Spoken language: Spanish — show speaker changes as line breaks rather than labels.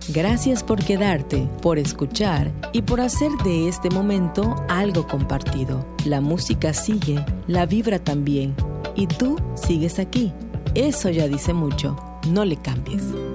Gracias por quedarte, por escuchar y por hacer de este momento algo compartido. La música sigue, la vibra también. Y tú sigues aquí. Eso ya dice mucho. No le cambies.